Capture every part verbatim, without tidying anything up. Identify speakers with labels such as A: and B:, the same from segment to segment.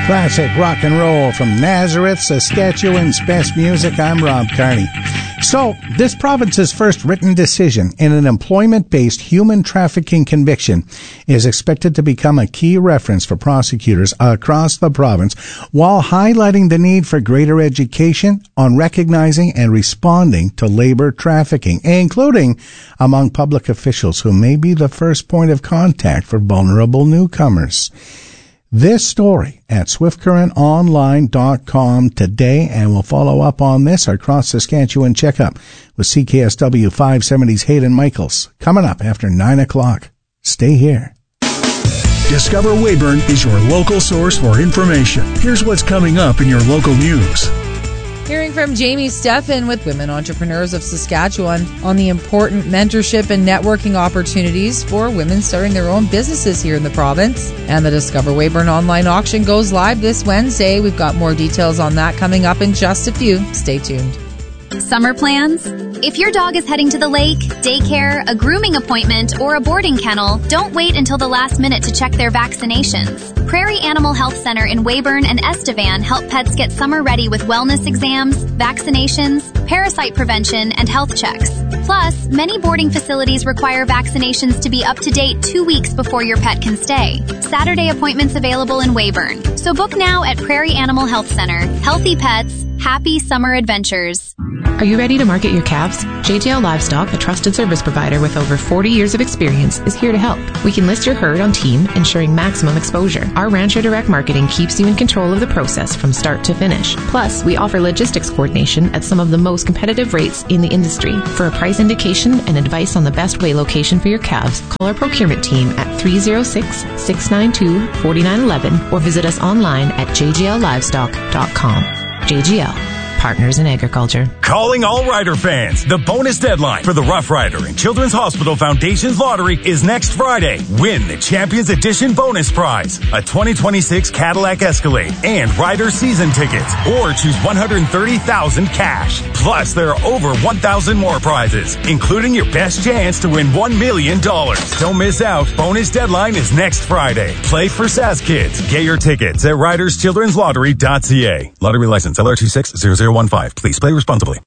A: Classic rock and roll from Nazareth, Saskatchewan's best music. I'm Rob Carney. So, this province's first written decision in an employment-based human trafficking conviction is expected to become a key reference for prosecutors across the province, while highlighting the need for greater education on recognizing and responding to labor trafficking, including among public officials who may be the first point of contact for vulnerable newcomers. This story at swift current online dot com today, and we'll follow up on this, our Cross Saskatchewan checkup with C K S W five seventy's Hayden Michaels, coming up after nine o'clock. Stay here.
B: Discover Weyburn is your local source for information. Here's what's coming up in your local news.
C: Hearing from Jamie Steffen with Women Entrepreneurs of Saskatchewan on the important mentorship and networking opportunities for women starting their own businesses here in the province. And the Discover Weyburn online auction goes live this Wednesday. We've got more details on that coming up in just a few. Stay tuned.
D: Summer plans? If your dog is heading to the lake, daycare, a grooming appointment, or a boarding kennel, don't wait until the last minute to check their vaccinations. Prairie Animal Health Center in Weyburn and Estevan help pets get summer ready with wellness exams, vaccinations, parasite prevention, and health checks. Plus, many boarding facilities require vaccinations to be up to date two weeks before your pet can stay. Saturday appointments available in Weyburn. So book now at Prairie Animal Health Center. Healthy pets, happy summer adventures.
E: Are you ready to market your calves? J J L Livestock, a trusted service provider with over forty years of experience, is here to help. We can list your herd on team, ensuring maximum exposure. Our Rancher Direct Marketing keeps you in control of the process from start to finish. Plus, we offer logistics coordination at some of the most competitive rates in the industry. For a price indication and advice on the best weigh location for your calves, call our procurement team at three oh six, six nine two, four nine one one or visit us online at j j l livestock dot com. J G L, Partners in Agriculture.
F: Calling all Rider fans. The bonus deadline for the Rough Rider and Children's Hospital Foundation's lottery is next Friday. Win the Champions Edition bonus prize, a twenty twenty-six Cadillac Escalade and Rider season tickets, or choose one hundred thirty thousand dollars cash. Plus, there are over one thousand more prizes, including your best chance to win one million dollars. Don't miss out. Bonus deadline is next Friday. Play for Sask Kids. Get your tickets at riders children's lottery dot c a. Lottery license L R two six zero zero one five. Please play responsibly.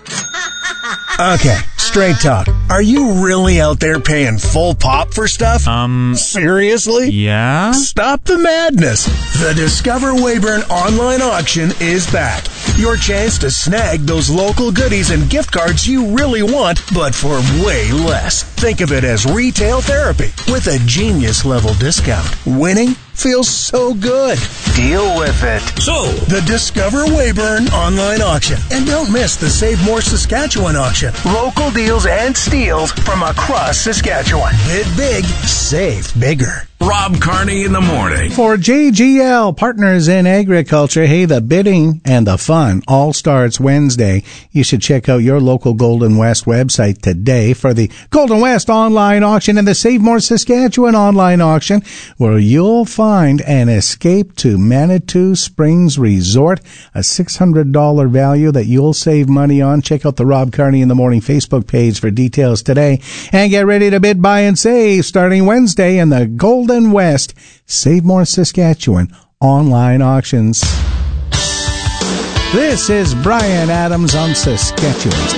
B: Okay, straight talk. Are you really out there paying full pop for stuff?
G: Um,
B: Seriously?
G: yeah?
B: Stop the madness. The Discover Weyburn online auction is back. Your chance to snag those local goodies and gift cards you really want, but for way less. Think of it as retail therapy with a genius level discount. Winning feels so good. Deal with it. So, the Discover Weyburn online auction. And don't miss the Save More Saskatchewan auction. Local deals and steals from across Saskatchewan. Bid big, save bigger.
H: Rob Carney in the morning.
A: For J G L, Partners in Agriculture, hey, the bidding and the fun all starts Wednesday. You should check out your local Golden West website today for the Golden West online auction and the Save More Saskatchewan online auction, where you'll find an escape to Manitou Springs Resort, a six hundred dollars value that you'll save money on. Check out the Rob Carney in the Morning Facebook page for details today. And get ready to bid, buy, and save starting Wednesday in the Golden West Save More Saskatchewan online auctions. This is Brian Adams on Saskatchewan's